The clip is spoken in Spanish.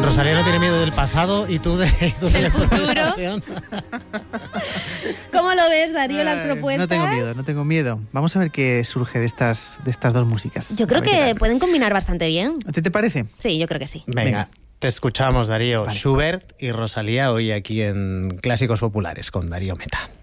Rosalía no tiene miedo del pasado y tú del futuro. ¿Cómo lo ves, Darío, las propuestas? No tengo miedo. Vamos a ver qué surge de estas dos músicas. Yo creo que pueden combinar bastante bien. ¿A ti te parece? Sí, yo creo que sí. Venga, te escuchamos, Darío. Vale. Schubert y Rosalía hoy aquí en Clásicos Populares con Darío Meta.